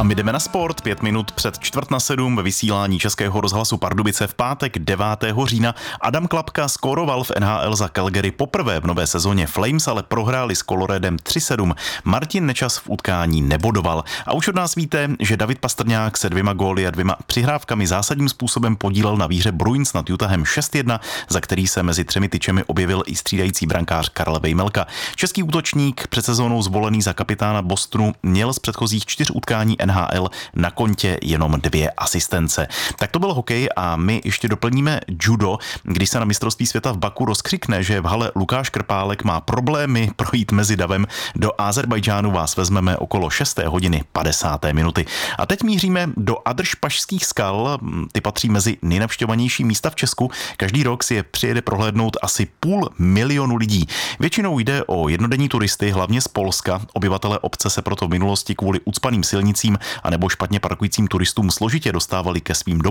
my jdeme na sport 5 minut před 6:45 ve vysílání Českého rozhlasu Pardubice v pátek 9. října. Adam Klapka skóroval v NHL za Calgary poprvé v nové sezóně. Flames ale prohráli s Coloradem 3-7. Martin Nečas v utkání nebodoval. A už od nás víte, že David Pastrňák se 2 góly a 2 přihrávkami zásadním způsobem podílel na výhře Bruins nad Utahem 6-1, za který se mezi 3 tyčemi objevil i střídající brankář Karel Vejmelka. Český útočník před sezónou zvolený za kapitána Bostonu měl z předchozích 4 utkání NHL na kontě jenom 2 asistence. Tak to byl hokej a my ještě doplníme judo, když se na mistrovství světa v Baku rozkřikne, že v hale Lukáš Krpálek má problémy projít mezi davem. Do Azerbajdžánu vás vezmeme okolo 6:50. A teď míříme do Adršpašských skal, ty patří mezi nejnavštěvovanější místa v Česku. Každý rok si je přijede prohlédnout asi 500 000 lidí. Většinou jde o jednodenní turisty, hlavně z Polska. Obyvatelé obce se proto v minulosti kvůli ucpaným silnicím a nebo špatně parkujícím turistům složitě dostávali ke svým